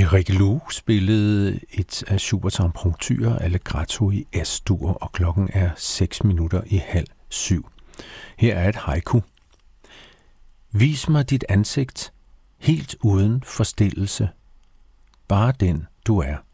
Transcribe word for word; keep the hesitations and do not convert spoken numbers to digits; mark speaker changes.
Speaker 1: Erik Lue spillede et af Schuberts impromptuer Allegretto i Es-dur, og klokken er seks minutter i halv syv. Her er et haiku. Vis mig dit ansigt, helt uden forstillelse. Bare den, du er.